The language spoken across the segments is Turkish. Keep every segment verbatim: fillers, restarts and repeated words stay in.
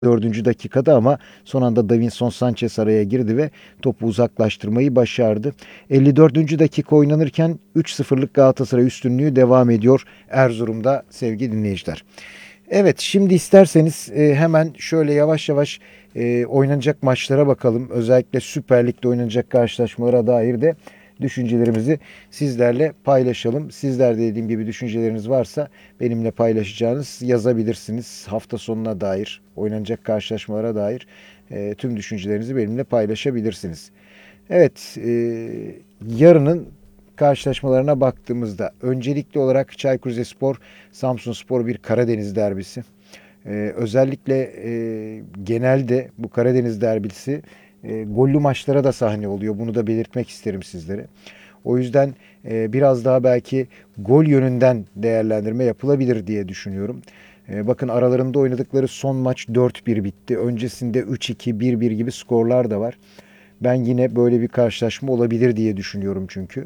dördüncü dakikada ama son anda Davinson Sanchez araya girdi ve topu uzaklaştırmayı başardı. elli dördüncü dakika oynanırken üç sıfırlık Galatasaray üstünlüğü devam ediyor Erzurum'da sevgili dinleyiciler. Evet, şimdi isterseniz e, hemen şöyle yavaş yavaş e, oynanacak maçlara bakalım. Özellikle Süper Lig'de oynanacak karşılaşmalara dair de düşüncelerimizi sizlerle paylaşalım. Sizler de dediğim gibi düşünceleriniz varsa benimle paylaşacağınız yazabilirsiniz. Hafta sonuna dair, oynanacak karşılaşmalara dair e, tüm düşüncelerinizi benimle paylaşabilirsiniz. Evet, e, yarının karşılaşmalarına baktığımızda öncelikli olarak Çaykur Rizespor, Samsunspor bir Karadeniz derbisi. Ee, özellikle e, genelde bu Karadeniz derbisi e, gollü maçlara da sahne oluyor. Bunu da belirtmek isterim sizlere. O yüzden e, biraz daha belki gol yönünden değerlendirme yapılabilir diye düşünüyorum. E, bakın aralarında oynadıkları son maç dört bir bitti. Öncesinde üç iki, bir bir gibi skorlar da var. Ben yine böyle bir karşılaşma olabilir diye düşünüyorum çünkü.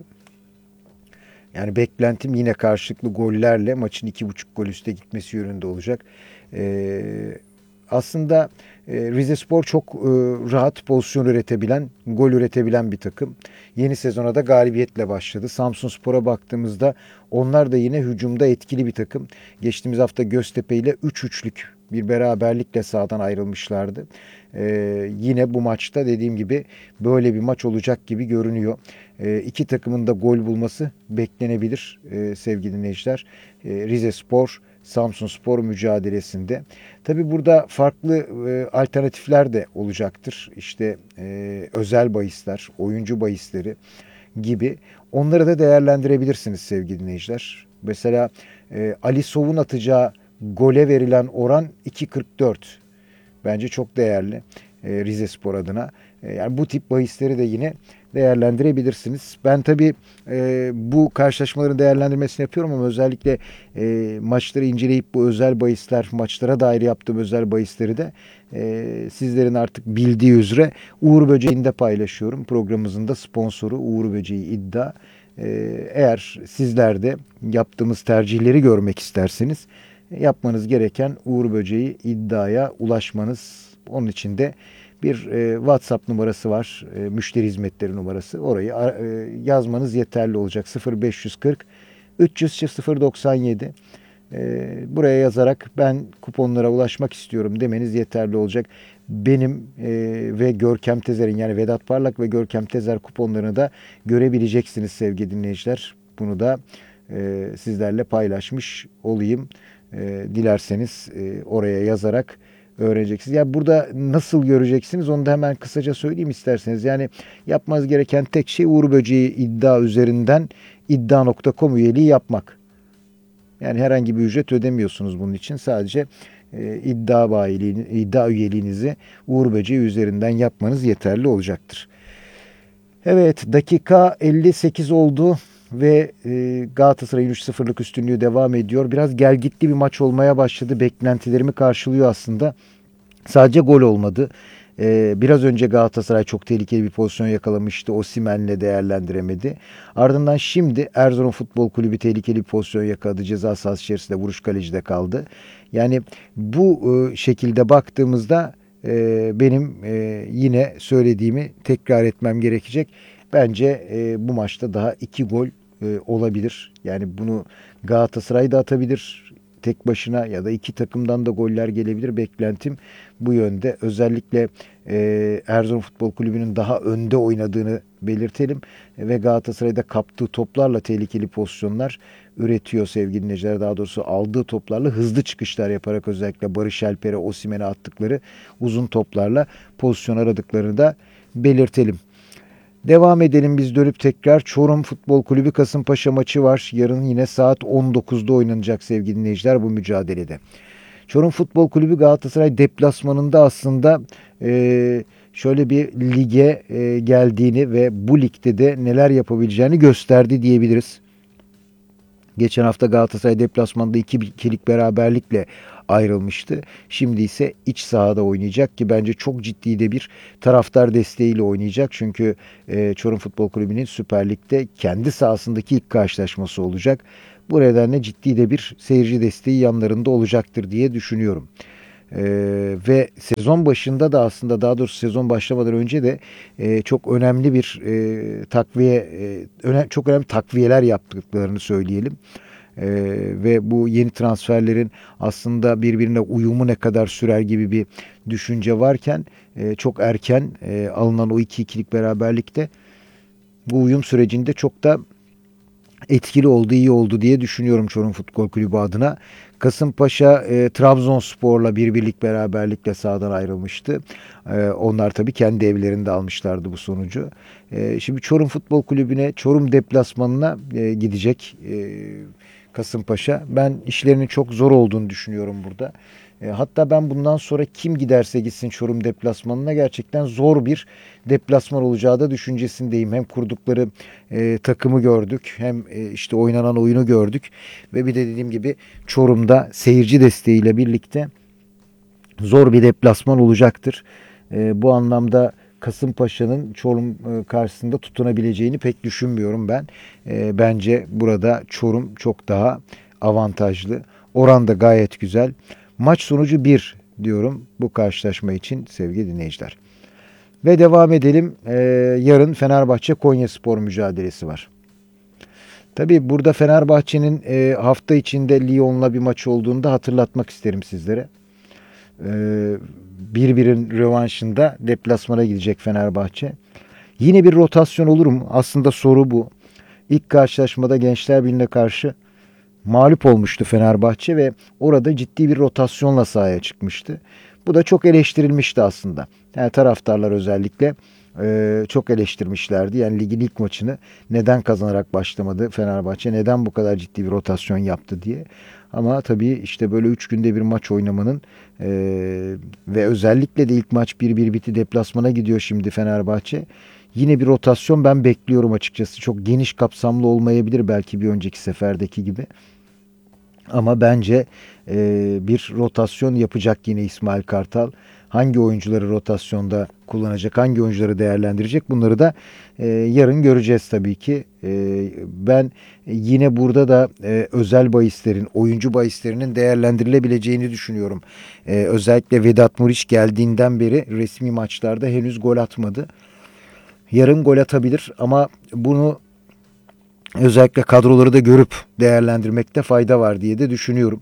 Yani beklentim yine karşılıklı gollerle maçın iki buçuk gol üste gitmesi yönünde olacak. Ee, aslında e, Rizespor çok e, rahat pozisyon üretebilen, gol üretebilen bir takım. Yeni sezona da galibiyetle başladı. Samsunspor'a baktığımızda onlar da yine hücumda etkili bir takım. Geçtiğimiz hafta Göztepe ile üç üçlük bir beraberlikle sahadan ayrılmışlardı. Ee, yine bu maçta dediğim gibi böyle bir maç olacak gibi görünüyor. Ee, iki takımın da gol bulması beklenebilir e, sevgili dinleyiciler. E, Rizespor, Samsunspor mücadelesinde. Tabi burada farklı e, alternatifler de olacaktır. İşte e, özel bahisler, oyuncu bahisleri gibi. Onları da değerlendirebilirsiniz sevgili dinleyiciler. Mesela e, Ali Sov'un atacağı gole verilen oran iki kırk dört. Bence çok değerli e, Rizespor adına. E, yani bu tip bahisleri de yine değerlendirebilirsiniz. Ben tabii e, bu karşılaşmaların değerlendirmesini yapıyorum ama özellikle e, maçları inceleyip bu özel bahisler, maçlara dair yaptığım özel bahisleri de e, sizlerin artık bildiği üzere Uğur Böceği'nde paylaşıyorum. Programımızın da sponsoru Uğur Böceği İddia. E, eğer sizler de yaptığımız tercihleri görmek isterseniz yapmanız gereken Uğur Böceği iddiaya ulaşmanız. Onun için de bir e, WhatsApp numarası var. E, müşteri hizmetleri numarası. Orayı e, yazmanız yeterli olacak. sıfır beş yüz kırk üç yüz sıfır doksan yedi. E, buraya yazarak ben kuponlara ulaşmak istiyorum demeniz yeterli olacak. Benim e, ve Görkem Tezer'in yani Vedat Parlak ve Görkem Tezer kuponlarını da görebileceksiniz sevgili dinleyiciler. Bunu da e, sizlerle paylaşmış olayım. E, dilerseniz e, oraya yazarak öğreneceksiniz. Yani burada nasıl göreceksiniz onu da hemen kısaca söyleyeyim isterseniz. Yani yapmanız gereken tek şey Uğur Böceği iddia üzerinden iddia nokta com üyeliği yapmak. Yani herhangi bir ücret ödemiyorsunuz bunun için. Sadece e, iddia bayiliğini, iddia üyeliğinizi Uğur Böceği üzerinden yapmanız yeterli olacaktır. Evet, dakika elli sekiz oldu ve e, Galatasaray'ın üç sıfırlık üstünlüğü devam ediyor. Biraz gelgitli bir maç olmaya başladı. Beklentilerimi karşılıyor aslında. Sadece gol olmadı. Ee, biraz önce Galatasaray çok tehlikeli bir pozisyon yakalamıştı. Osimhen'le değerlendiremedi. Ardından şimdi Erzurum Futbol Kulübü tehlikeli bir pozisyon yakaladı. Ceza sahası içerisinde vuruş kalecide kaldı. Yani bu e, şekilde baktığımızda e, benim e, yine söylediğimi tekrar etmem gerekecek. Bence e, bu maçta daha iki gol e, olabilir. Yani bunu Galatasaray da atabilir tek başına ya da iki takımdan da goller gelebilir. Beklentim bu yönde. Özellikle e, Erzurum Futbol Kulübü'nün daha önde oynadığını belirtelim. E, ve Galatasaray'da kaptığı toplarla tehlikeli pozisyonlar üretiyor sevgili dinleyiciler. Daha doğrusu aldığı toplarla hızlı çıkışlar yaparak özellikle Barış Alper'e, Osimhen'e attıkları uzun toplarla pozisyon aradıklarını da belirtelim. Devam edelim biz dönüp tekrar. Çorum Futbol Kulübü Kasımpaşa maçı var. Yarın yine saat on dokuzda oynanacak sevgili dinleyiciler bu mücadelede. Çorum Futbol Kulübü Galatasaray deplasmanında aslında e, şöyle bir lige e, geldiğini ve bu ligde de neler yapabileceğini gösterdi diyebiliriz. Geçen hafta Galatasaray deplasmanda iki ikilik beraberlikle ayrılmıştı. Şimdi ise iç sahada oynayacak ki bence çok ciddi de bir taraftar desteğiyle oynayacak. Çünkü e, Çorum Futbol Kulübü'nün Süper Lig'de kendi sahasındaki ilk karşılaşması olacak. Bu nedenle ciddi de bir seyirci desteği yanlarında olacaktır diye düşünüyorum. E, ve sezon başında da aslında daha doğrusu sezon başlamadan önce de e, çok önemli bir e, takviye, e, öne, çok önemli takviyeler yaptıklarını söyleyelim. Ee, ve bu yeni transferlerin aslında birbirine uyumu ne kadar sürer gibi bir düşünce varken e, çok erken e, alınan o iki ikilik beraberlikte bu uyum sürecinde çok da etkili oldu, iyi oldu diye düşünüyorum Çorum Futbol Kulübü adına. Kasımpaşa e, Trabzonspor'la bir birlik beraberlikle sahadan ayrılmıştı. E, onlar tabii kendi evlerinde almışlardı bu sonucu. E, şimdi Çorum Futbol Kulübü'ne, Çorum deplasmanına e, gidecek e, Kasımpaşa. Ben işlerinin çok zor olduğunu düşünüyorum burada. E, hatta ben bundan sonra kim giderse gitsin Çorum deplasmanına gerçekten zor bir deplasman olacağı da düşüncesindeyim. Hem kurdukları e, takımı gördük, hem e, işte oynanan oyunu gördük ve bir de dediğim gibi Çorum'da seyirci desteğiyle birlikte zor bir deplasman olacaktır. E, bu anlamda Kasımpaşa'nın Çorum e, karşısında tutunabileceğini pek düşünmüyorum ben. E, bence burada Çorum çok daha avantajlı. Oran da gayet güzel. Maç sonucu bir diyorum bu karşılaşma için sevgili dinleyiciler. Ve devam edelim. Ee, yarın Fenerbahçe Konyaspor mücadelesi var. Tabii burada Fenerbahçe'nin e, hafta içinde Lyon'la bir maç olduğunu da hatırlatmak isterim sizlere. Ee, bir birin rövanşında deplasmana gidecek Fenerbahçe. Yine bir rotasyon olur mu? Aslında soru bu. İlk karşılaşmada Gençler Birliği'ne karşı mağlup olmuştu Fenerbahçe ve orada ciddi bir rotasyonla sahaya çıkmıştı. Bu da çok eleştirilmişti aslında. Yani taraftarlar özellikle e, çok eleştirmişlerdi. Yani ligin ilk maçını neden kazanarak başlamadı Fenerbahçe, neden bu kadar ciddi bir rotasyon yaptı diye. Ama tabii işte böyle üç günde bir maç oynamanın e, ve özellikle de ilk maç bir bir bitti, deplasmana gidiyor şimdi Fenerbahçe. Yine bir rotasyon ben bekliyorum açıkçası. Çok geniş kapsamlı olmayabilir belki bir önceki seferdeki gibi. Ama bence e, bir rotasyon yapacak yine İsmail Kartal. Hangi oyuncuları rotasyonda kullanacak, hangi oyuncuları değerlendirecek bunları da e, yarın göreceğiz tabii ki. E, ben yine burada da e, özel bahislerin, oyuncu bahislerinin değerlendirilebileceğini düşünüyorum. E, özellikle Vedat Muriç geldiğinden beri resmi maçlarda henüz gol atmadı. Yarın gol atabilir ama bunu özellikle kadroları da görüp değerlendirmekte fayda var diye de düşünüyorum.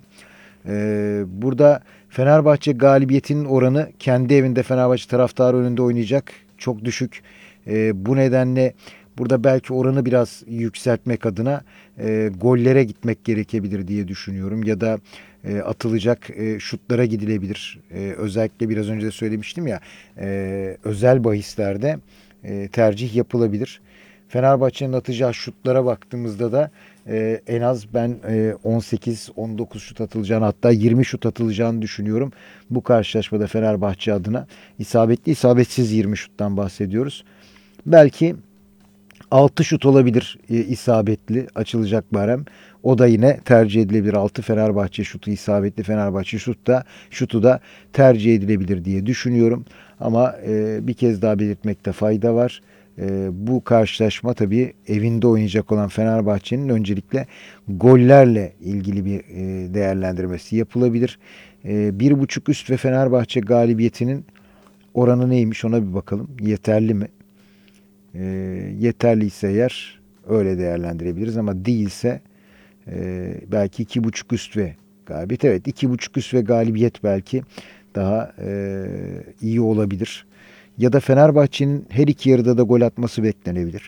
Ee, burada Fenerbahçe galibiyetinin oranı kendi evinde Fenerbahçe taraftarı önünde oynayacak. Çok düşük. Ee, bu nedenle burada belki oranı biraz yükseltmek adına e, gollere gitmek gerekebilir diye düşünüyorum. Ya da e, atılacak e, şutlara gidilebilir. E, özellikle biraz önce de söylemiştim ya e, özel bahislerde e, tercih yapılabilir. Fenerbahçe'nin atacağı şutlara baktığımızda da e, en az ben e, on sekiz on dokuz şut atılacağını, hatta yirmi şut atılacağını düşünüyorum. Bu karşılaşmada Fenerbahçe adına isabetli isabetsiz yirmi şuttan bahsediyoruz. Belki altı şut olabilir e, isabetli açılacak barem. O da yine tercih edilebilir. altı Fenerbahçe şutu isabetli, Fenerbahçe şut da, şutu da tercih edilebilir diye düşünüyorum. Ama e, bir kez daha belirtmekte fayda var. E, bu karşılaşma tabii evinde oynayacak olan Fenerbahçe'nin öncelikle gollerle ilgili bir e, değerlendirmesi yapılabilir. E, bir buçuk üst ve Fenerbahçe galibiyetinin oranı neymiş ona bir bakalım. Yeterli mi? E, yeterliyse eğer öyle değerlendirebiliriz ama değilse e, belki iki buçuk üst ve galibiyet. Evet, iki buçuk üst ve galibiyet belki daha e, iyi olabilir. Ya da Fenerbahçe'nin her iki yarıda da gol atması beklenebilir.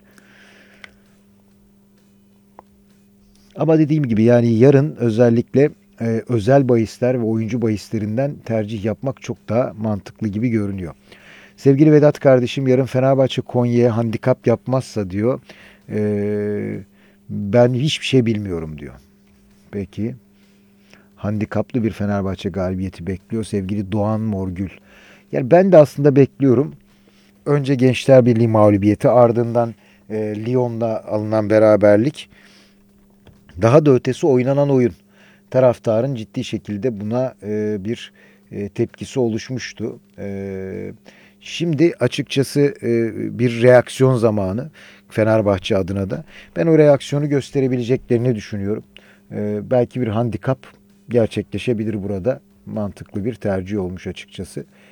Ama dediğim gibi yani yarın özellikle e, özel bahisler ve oyuncu bahislerinden tercih yapmak çok daha mantıklı gibi görünüyor. Sevgili Vedat kardeşim yarın Fenerbahçe Konya'ya handikap yapmazsa diyor. E, ben hiçbir şey bilmiyorum diyor. Peki. Handikaplı bir Fenerbahçe galibiyeti bekliyor sevgili Doğan Morgül. Yani ben de aslında bekliyorum. Önce Gençler Birliği mağlubiyeti, ardından e, Lyon'la alınan beraberlik. Daha da ötesi oynanan oyun. Taraftarın ciddi şekilde buna e, bir e, tepkisi oluşmuştu. E, şimdi açıkçası e, bir reaksiyon zamanı Fenerbahçe adına da. Ben o reaksiyonu gösterebileceklerini düşünüyorum. E, belki bir handikap gerçekleşebilir burada. mantıklı bir tercih olmuş açıkçası.